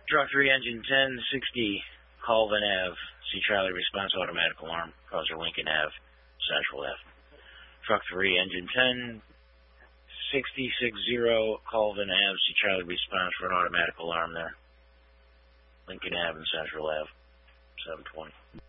Truck 3, engine 1060, Colvin Ave. See Charlie response, automatic alarm. Crosser Lincoln Ave, Central Ave. Truck 3, engine 1060, Colvin Ave. See Charlie response for an automatic alarm there. Lincoln Ave and Central Ave, 720.